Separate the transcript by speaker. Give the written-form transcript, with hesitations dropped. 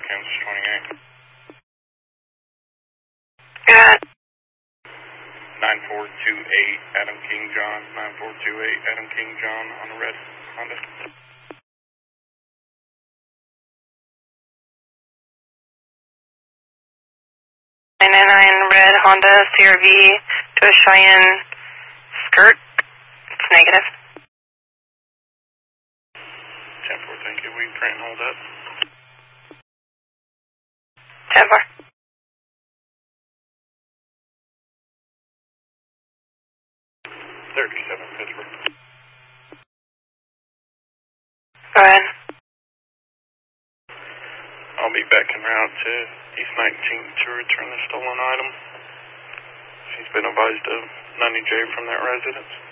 Speaker 1: Kansas 28.
Speaker 2: Good.
Speaker 1: 9428 Adam King John. 9428 Adam King John on a red Honda.
Speaker 2: 999 red Honda CRV to a Cheyenne skirt. It's negative.
Speaker 1: 10-4, thank you. We print and hold up.
Speaker 2: 10-4.
Speaker 1: 37 Pittsburgh.
Speaker 2: Go ahead.
Speaker 1: I'll be back en route to East 19th to return the stolen item. She's been advised of 90J from that residence.